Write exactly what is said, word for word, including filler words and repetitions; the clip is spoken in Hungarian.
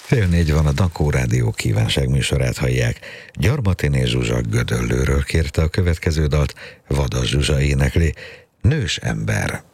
Fél négy van, a Dankó Rádió kívánságműsorát hallják. Gyarmatiné Zsuzsa Gödöllőről kérte a következő dalt, Vadas Zsuzsa énekli, Nős ember.